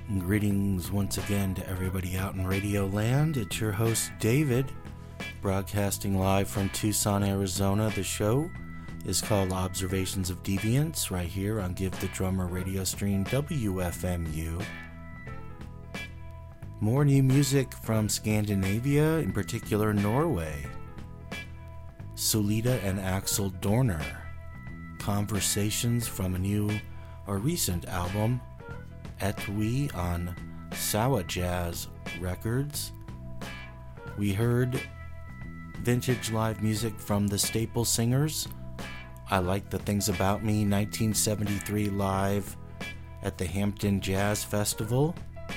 Greetings once again to everybody out in Radio Land. It's your host David, broadcasting live from Tucson, Arizona. The show is called Observations of Deviance, right here on Give the Drummer radio stream WFMU. More new music from Scandinavia, in particular Norway. Solita and Axel Dorner. Conversations from a new or recent album, Etui, on Sawa Jazz Records. We heard vintage live music from the Staple Singers. I Like the Things About Me, 1973 live at the Hampton Jazz Festival.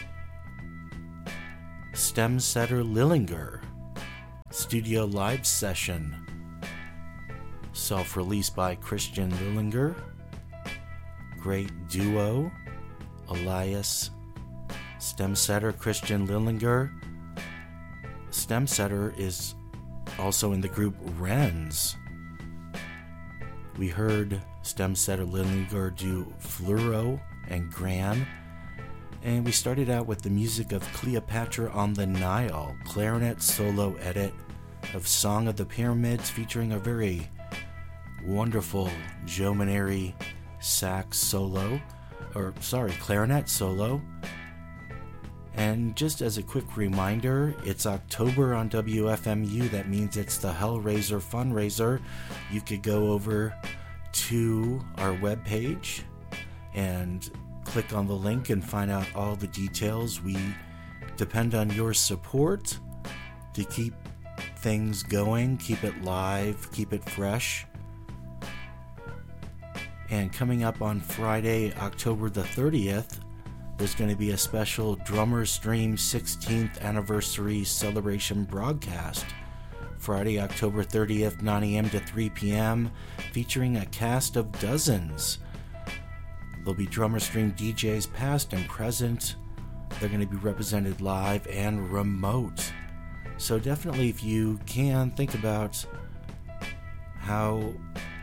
Stemsetter Lillinger, studio live session, self-released by Christian Lillinger. Great duo, Elias Stemsetter, Christian Lillinger. Stemsetter is also in the group Wrens. We heard Stemsetter Lillinger do Fluoro and Gran. And we started out with the music of Cleopatra on the Nile, clarinet solo edit of Song of the Pyramids, featuring a very wonderful Joe Maneri clarinet solo. And just as a quick reminder, it's October on WFMU. That means it's the Hellraiser fundraiser. You could go over to our webpage and click on the link and find out all the details. We depend on your support to keep things going, keep it live, keep it fresh. And coming up on Friday, October the 30th, there's going to be a special Drummer Stream 16th Anniversary Celebration broadcast. Friday, October 30th, 9 a.m. to 3 p.m., featuring a cast of dozens. There'll be Drummer Stream DJs past and present. They're going to be represented live and remote. So definitely, if you can, think about how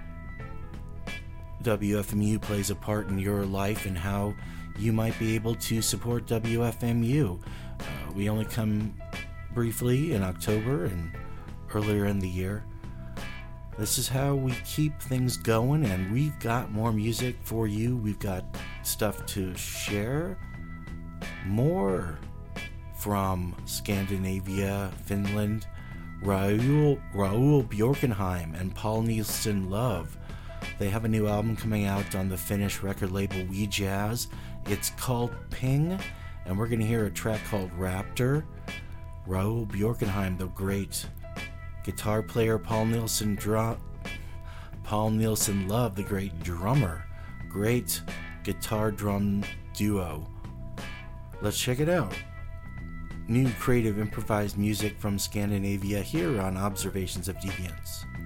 WFMU plays a part in your life and how you might be able to support WFMU. We only come briefly in October and earlier in the year. This is how we keep things going, and we've got more music for you. We've got stuff to share. More from Scandinavia, Finland, Raoul Bjorkenheim and Paul Nielsen Love. They have a new album coming out on the Finnish record label We Jazz. It's called Ping, and we're going to hear a track called Raptor. Raoul Bjorkenheim, the great guitar player, Paul Nielsen Love, the great drummer. Great guitar drum duo. Let's check it out. New creative improvised music from Scandinavia here on Observations of Deviance.